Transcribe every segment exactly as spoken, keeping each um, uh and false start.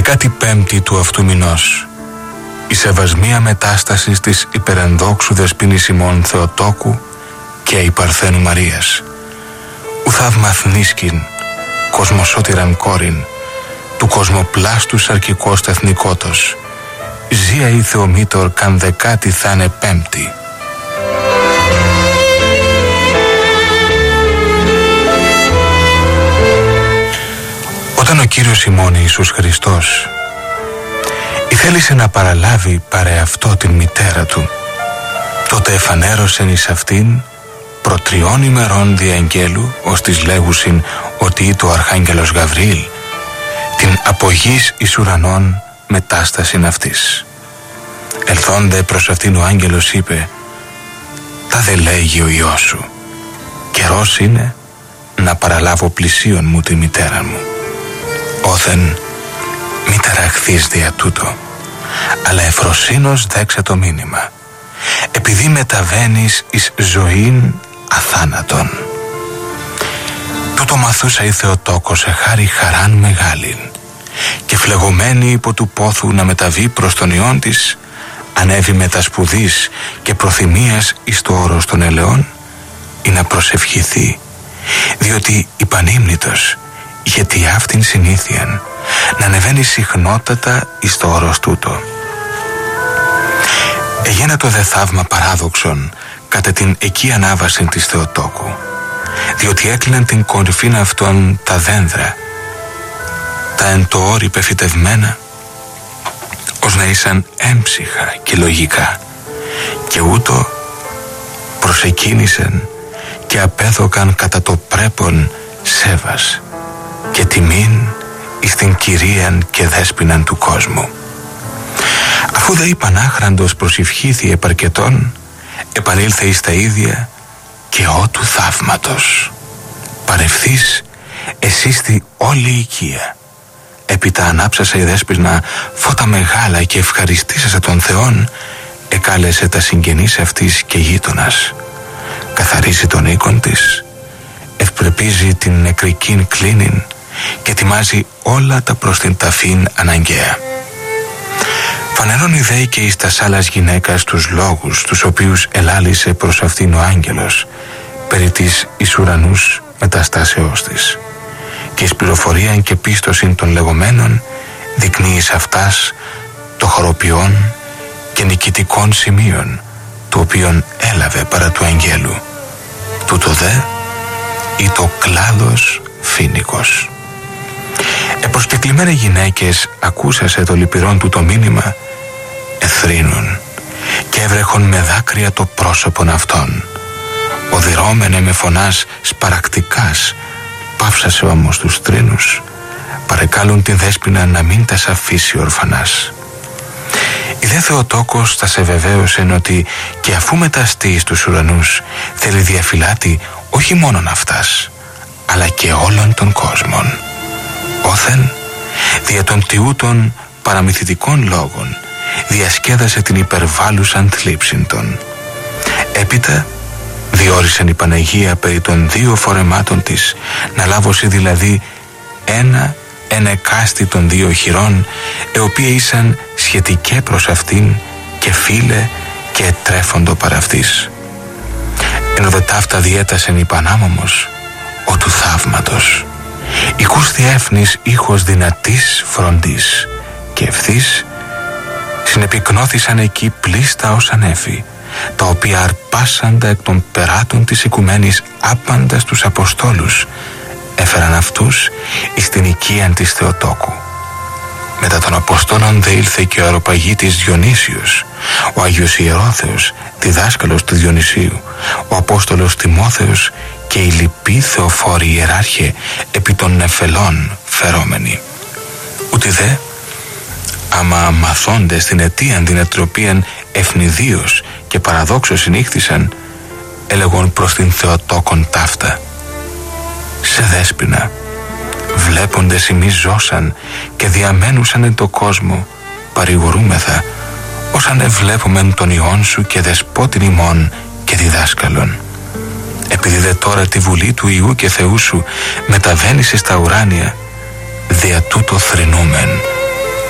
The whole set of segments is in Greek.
δέκατη πέμπτη του αυτού μηνός, η σεβασμία μετάστασης της υπερενδόξου δεσποίνης ημών Θεοτόκου και η Παρθένου Μαρίας, ου θαυμαθνίσκην, κοσμοσώτηραν κόρην, του κοσμοπλάστους αρκικός τεθνικότος, ζία η Θεομήτωρ καν δεκάτη θα είναι πέμπτη. Όταν ο Κύριος ημών Ιησούς Χριστός ηθέλησε να παραλάβει παρέ αυτό την μητέρα του, τότε εφανέρωσεν εις αυτήν προ τριών ημερών δι' αγγέλου, ως της λέγουσιν ότι είτο ο Αρχάγγελος Γαβριήλ, την από γης εις ουρανών μετάστασιν αυτής. Ελθόντε προς αυτήν ο άγγελος είπε: «Τα δε λέγει ο Υιός σου, καιρός είναι να παραλάβω πλησίον μου τη μητέρα μου. Όθεν μη ταραχθείς δια τούτο, αλλά εφροσύνος δέξε το μήνυμα, επειδή μεταβαίνεις εις ζωήν αθάνατον». Τούτο μαθούσα η Θεοτόκος εχάρη χαράν μεγάλην, και φλεγωμένη υπό του πόθου να μεταβεί προς τον Υιόν της, ανέβη μετα σπουδής και προθυμίας εις το όρος των ελαιών, ή να προσευχηθεί, διότι υπανύμνητος γιατί αυτήν συνήθειαν να ανεβαίνει συχνότατα εις το όρος τούτο. Εγένετο δε θαύμα παράδοξον κατά την εκεί ανάβαση της Θεοτόκου, διότι έκλειναν την κορυφήν αυτών τα δένδρα, τα εν το όρι πεφυτευμένα, ως να ήσαν έμψυχα και λογικά, και ούτω προσεκίνησαν και απέδωκαν κατά το πρέπον σέβας και τιμήν εις την κυρίαν και δέσποιναν του κόσμου. Αφού δε είπαν άχραντος προσευχήθη επαρκετών, επανήλθε εις τα ίδια και ότου θαύματος. Παρευθείς εσύστη όλη η οικία. Έπειτα ανάψασα η δέσποινα φώτα μεγάλα και ευχαριστήσασα τον Θεόν, εκάλεσε τα συγγενείς αυτής και γείτονας. Καθαρίζει τον οίκον της, ευπρεπίζει την νεκρικήν κλίνην και ετοιμάζει όλα τα προς την ταφήν αναγκαία. Φανερώνει δε και εις τας άλλας γυναίκας τους λόγους τους οποίους ελάλησε προς αυτήν ο άγγελος περί της εις ουρανούς μεταστάσεώς της, και εις πληροφορίαν και πίστοσιν των λεγόμενων δεικνύει σε αυτάς το χοροποιών και νικητικών σημείων το οποίον έλαβε παρά του αγγέλου. Τούτο δε ή το κλάδος φοίνικος. Επροσκεκλημένοι γυναίκες ακούσασε το λυπηρόν του το μήνυμα, εθρήνουν και έβρεχον με δάκρυα το πρόσωπον αυτών. Οδυρώμενε με φωνάς σπαρακτικάς, πάυσασε όμως τους τρίνους, παρεκάλουν τη δέσποινα να μην τας αφήσει ορφανάς. Η δε Θεοτόκος τα σε βεβαίωσεν ότι και αφού μεταστεί στους ουρανούς θέλει διαφυλάτη όχι μόνον αυτάς, αλλά και όλων των κόσμων. Όθεν δια των τιούτων παραμυθιτικών λόγων διασκέδασε την υπερβάλλουσαν θλίψην των. Έπειτα διόρισεν η Παναγία περί των δύο φορεμάτων της να λάβωση δηλαδή ένα ενεκάστη των δύο χειρών, οι οποίοι ήσαν σχετικέ προς αυτήν και φίλε και ετρέφοντο παρά αυτής. Ενώ δε ταύτα διέτασεν η Πανάμωμος ο του θαύματος, οικούς διέφνης ήχος δυνατής φροντής, και ευθύς συνεπυκνώθησαν εκεί πλήστα ως ανέφη, τα οποία αρπάσαντα εκ των περάτων της οικουμένης άπαντας τους Αποστόλους, έφεραν αυτούς εις την οικίαν της Θεοτόκου. Μετά των Αποστόλων δε ήλθε και ο αεροπαγίτης Διονύσιος, ο Άγιος Ιερόθεος, διδάσκαλος του Διονυσίου, ο Απόστολος Τιμόθεος και οι λοιποί θεοφόροι ιεράρχε επί των νεφελών φερόμενοι. Ούτι δε, άμα μαθώντες την αιτίαν την ετροπίαν ευνηδίως και παραδόξως συνήχθησαν, έλεγον προς την Θεοτόκον ταύτα, σε δέσποινα, βλέποντες εμείς ζώσαν και διαμένουσαν εν το κόσμο, παρηγορούμεθα, ως αν εβλέπομεν τον Υιόν σου και δεσπότην ημών και διδάσκαλον. Επειδή δε τώρα τη βουλή του Υιού και Θεού σου μεταβαίνεις στα ουράνια, δια τούτο θρηνούμεν,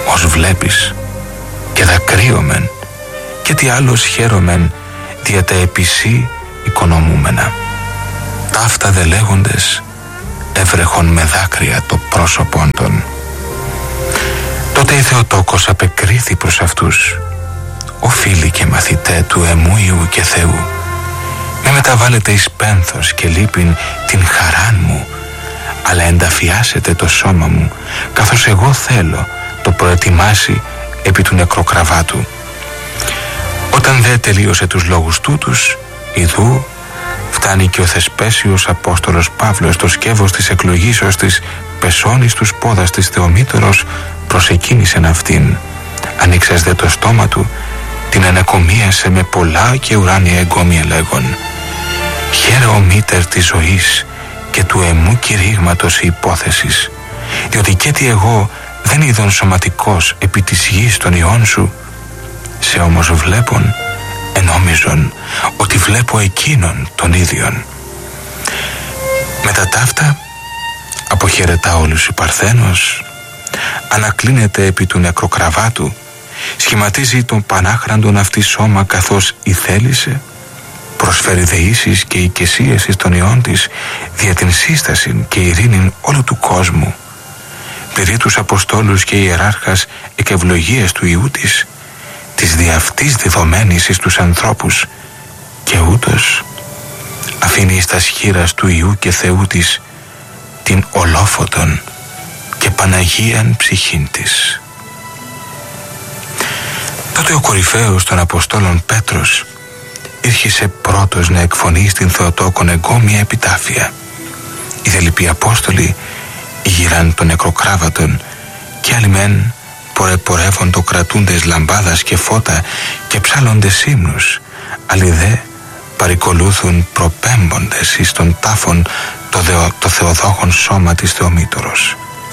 ως βλέπεις, και δακρύωμεν, και τι άλλος χαίρομεν δια τα επισή οικονομούμενα. Ταύτα δε λέγοντες έβρεχον με δάκρυα το πρόσωπον των. Τότε η Θεοτόκος απεκρίθη προς αυτούς: «Ο φίλοι και μαθητέ του εμού Υιού και Θεού, με μεταβάλλετε εις πένθος και λύπην την χαράν μου, αλλά ενταφιάσετε το σώμα μου, καθώς εγώ θέλω το προετοιμάσει επί του νεκροκραβάτου». Όταν δε τελείωσε τους λόγους τούτους, ιδού φτάνει και ο θεσπέσιος Απόστολος Παύλος το σκεύος της εκλογήσεως της πεσώνης τους πόδας της Θεομήτωρος, προσεκίνησεν αυτήν. Ανοίξας δε το στόμα του, την ανακομίασε με πολλά και ουράνια εγκόμια λέγον: «Χαίρε ο μήτερ της ζωής και του εμού κηρύγματος η υπόθεσης, διότι και τι εγώ δεν είδον σωματικός επί της γης των ιών σου, σε όμως βλέπον ενόμιζον ότι βλέπω εκείνον τον ίδιον». Μετά ταύτα αποχαιρετά όλους η Παρθένος, ανακλίνεται επί του νεκροκραβάτου, σχηματίζει τον πανάχραντον αυτή σώμα καθώς η θέλησε, προσφέρει δεήσεις και οικεσίες εις των ιών της δια την σύσταση και ειρήνην όλου του κόσμου, πληρεί τους Αποστόλους και ιεράρχας εκ ευλογίας του Υιού της, της δι' αυτής διδομένης εις τους ανθρώπους, και ούτως αφήνει εις τας χείρας του Υιού και Θεού της την ολόφωτον και Παναγίαν ψυχήν της. Τότε ο κορυφαίος των Αποστόλων Πέτρος ήρχισε πρώτος να εκφωνεί στην Θεοτόκον εγκόμια επιτάφια. Οι δε λοιποί Απόστολοι γυράν των νεκροκράβατων, και άλλοι μεν πορεπορεύοντο κρατούντες λαμπάδας και φώτα και ψάλλοντες ύμνους, άλλοι δε παρικολούθουν προπέμποντες εις των τάφων το, δεο, το θεοδόχον σώμα της Θεομήτωρος.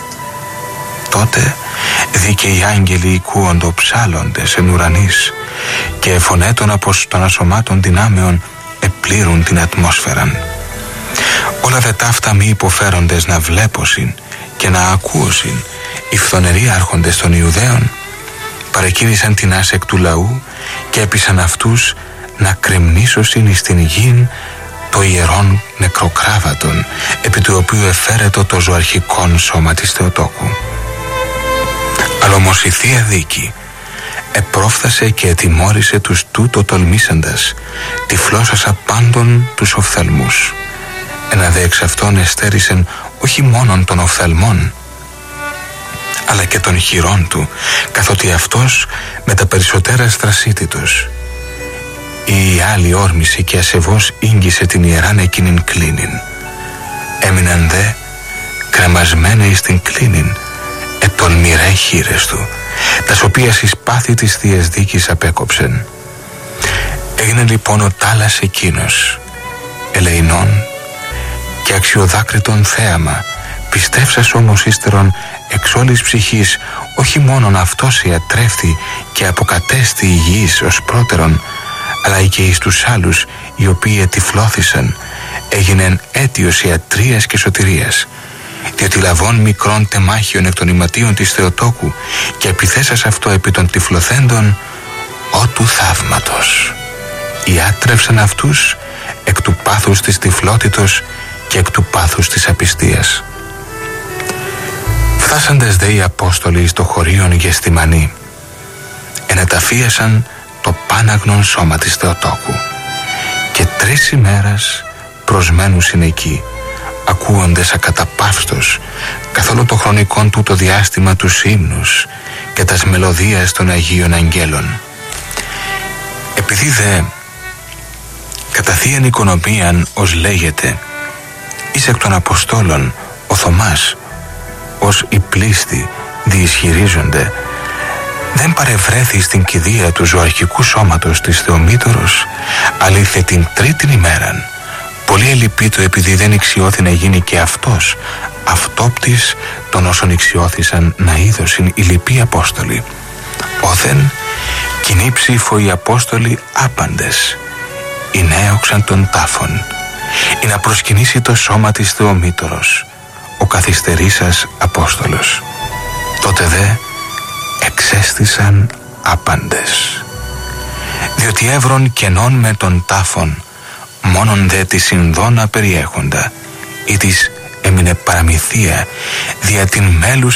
Τότε δίκαιοι άγγελοι οικούοντο ψάλλοντες εν ουρανής, και φωνέτων από των ασωμάτων δυνάμεων επλήρουν την ατμόσφαιραν. Όλα δε ταύτα μη υποφέροντες να βλέπωσιν και να ακούωσιν, οι φθονεροί άρχοντες των Ιουδαίων παρεκίνησαν την άσεκ του λαού και έπεισαν αυτούς να κρεμνήσωσιν εις την γην το ιερόν νεκροκράβατον, επί του οποίου εφέρετο το ζωαρχικόν σώμα της Θεοτόκου. Αλλά όμως η Θεία Δίκη επρόφθασε και ετιμώρησε τους τούτο τολμήσαντας, τυφλώσασα πάντων τους οφθαλμούς. Ένα δε εξ αυτών εστέρισεν όχι μόνον των οφθαλμών, αλλά και των χειρών του, καθότι αυτός με τα περισσότερα στρασίτητος. Η άλλη όρμηση και ασεβώς ίγγισε την ιεράν εκείνην κλίνην. Έμειναν δε κρεμασμένοι εις την κλίνην ετολμηρέ χείρες του, τας οποίας εις πάθη της Θείας Δίκης απέκοψεν. Έγινε λοιπόν ο τάλας εκείνος, ελεηνών και αξιοδάκριτον θέαμα, πιστεύσας όμως ύστερον εξ όλης ψυχής, όχι μόνον αυτός ιατρεύτη και αποκατέστη υγιής ως πρώτερον, αλλά και εις τους άλλους οι οποίοι ετυφλώθησαν, έγινεν αίτιος ιατρίας και σωτηρίας, διότι λαβών μικρών τεμάχιων εκ των ηματίων της Θεοτόκου και επιθέσας αυτό επί των τυφλωθέντων, ό του θαύματος ιάτρευσαν αυτούς εκ του πάθους της τυφλότητος και εκ του πάθους της απιστίας. Φτάσαντες δε οι Απόστολοι εις το χωρίον Γεστημανή, ενεταφίασαν το πάναγνον σώμα της Θεοτόκου, και τρεις ημέρας προσμένουσιν εκεί, ακούοντες ακαταπαύστος καθόλου το χρονικόν τούτο διάστημα τους ύμνους και τας μελωδίας των Αγίων Αγγέλων. Επειδή δε κατά θείαν οικονομίαν ως λέγεται εις εκ των Αποστόλων ο Θωμάς, ως οι πλήστοι διισχυρίζονται, δεν παρευρέθη στην κηδεία του ζωαρχικού σώματος της Θεομήτωρος, αλήθε την τρίτην ημέραν. Πολύ ελυπήτω επειδή δεν ηξιώθη να γίνει και αυτός αυτόπτης των όσων ηξιώθησαν να είδωσιν οι λοιποί Απόστολοι. Όθεν κοινή ψήφο οι Απόστολοι άπαντες ενέωξαν των τάφων, ή να προσκυνήσει το σώμα της Θεομήτωρος ο καθυστερήσας Απόστολος. Τότε δε εξέστησαν άπαντες. Διότι έβρον κενών με τον τάφον, μόνον δε τη συνδόνα περιέχοντα, ή της έμεινε παραμυθία δια την μέλους